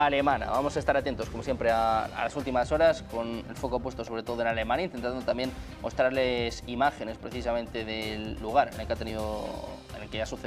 alemana. Vamos a estar atentos, como siempre, a las últimas horas, con el foco puesto sobre todo en Alemania, intentando también mostrarles imágenes precisamente del lugar en el que ha tenido, en el que ha sucedido